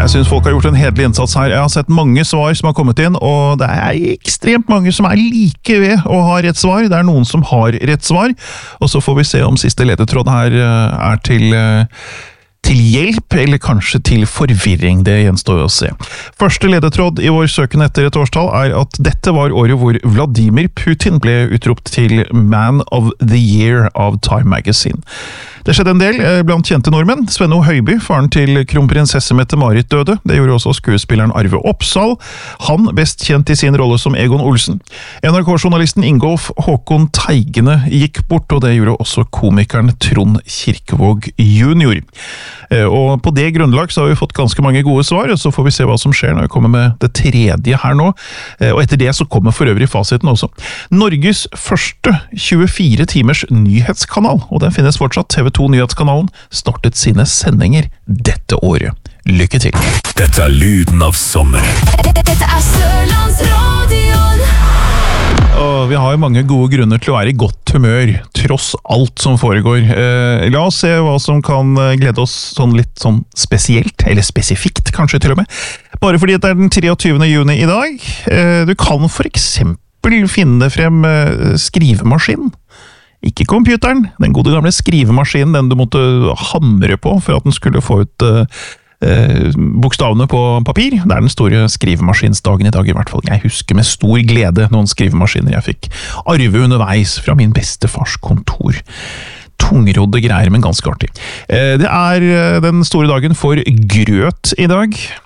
Jeg synes folk har gjort en hederlig innsats her. Jeg har sett mange svar som har kommet inn, og det er ekstremt mange som er like ved å ha rett svar. Det er noen som har rett svar, og så får vi se om siste ledetråd her er til hjelp, eller kanskje til forvirring. Det gjenstår å se. Første ledetråd i vår søken etter et årstall er at dette var året hvor Vladimir Putin ble utropt til Man of the Year av Time Magazine. Det skjedde en del blant kjente nordmenn. Svenno Høiby, faren til kronprinsesse Mette-Marit, døde. Det gjorde også skuespilleren Arve Oppsal. Han best kjent i sin rolle som Egon Olsen. NRK-journalisten Ingolf Håkon Teigene gikk bort, og det gjorde også komikeren Trond Kirkevåg junior. Og på det grunnlag så har vi fått ganske mange gode svar, og så får vi se hva som skjer når vi kommer med det tredje her nå. Og etter det så kommer for øvrig fasiten også. Norges første 24 timers nyhetskanal, og den finnes fortsatt. TV2 Nyhetskanalen startet sine sendinger dette året. Lykke til! Dette er lyden av sommer. Dette er Sørlandsradion. Og vi har mange gode grunner til å være i godt humør, tross alt som foregår. La oss se hva som kan glede oss litt spesielt, eller spesifikt kanskje til og med. Bare fordi det er den 23. juni i dag. Du kan for eksempel finne frem skrivemaskinen. Ikke computeren, den gode gamle skrivemaskinen, den du måtte hamre på for at den skulle få ut bokstavene på papir. Det er den store skrivemaskinsdagen i dag i hvert fall. Jeg husker med stor glede noen skrivemaskiner jeg fikk arve underveis fra min bestefars kontor. Tungrodde greier, men ganske artig. Det er den store dagen for grøt i dag.